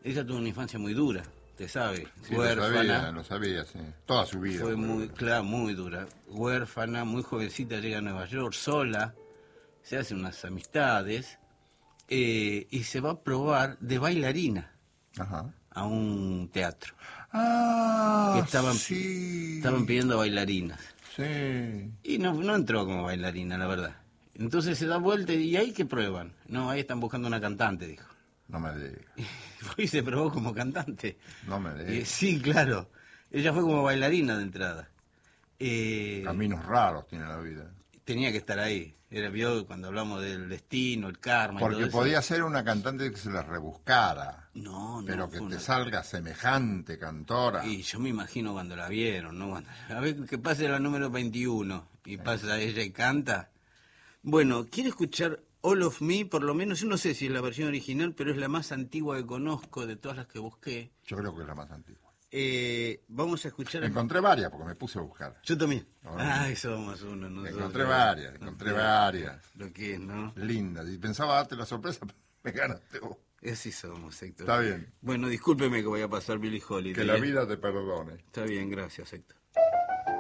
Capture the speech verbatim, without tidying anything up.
ella tuvo una infancia muy dura, te sabe, Sí, huérfana. lo sabía, lo sabía, sí. Toda su vida. Fue muy, Pero... claro, muy dura. Huérfana, muy jovencita, llega a Nueva York sola, se hace unas amistades eh, y se va a probar de bailarina Ajá. a un teatro. Que Ah, estaban, sí. estaban pidiendo bailarinas. Sí. Y no, no entró como bailarina, la verdad. Entonces se da vuelta y ahí que prueban. No, ahí están buscando una cantante, dijo. No me digas. Y fue y se probó como cantante. No me Y, digas. sí, claro. Ella fue como bailarina de entrada. Eh, Caminos raros tiene la vida. tenía que estar ahí. Era, vio cuando hablamos del destino, el karma y todo Porque eso. podía ser una cantante que se la rebuscara. No, no. Pero que fue te una... salga semejante cantora. Y yo me imagino cuando la vieron, ¿no? Cuando... A ver, que pase la número veintiuno y Sí. pasa ella y canta. Bueno, quiero escuchar All of Me, por lo menos, yo no sé si es la versión original, pero es la más antigua que conozco de todas las que busqué. Yo creo que es la más antigua. Eh, vamos a escuchar... Encontré varias porque me puse a buscar. Yo también. Ahora, Ay, somos uno. Nosotros. encontré varias, encontré No sé varias. Lo que es, ¿no? Lindas. Y pensaba darte la sorpresa, pero me ganaste vos. Así somos, Héctor. Está bien. Bueno, discúlpeme que voy a pasar Billie Holiday. Que la ¿eh? vida te perdone. Está bien, gracias, Héctor.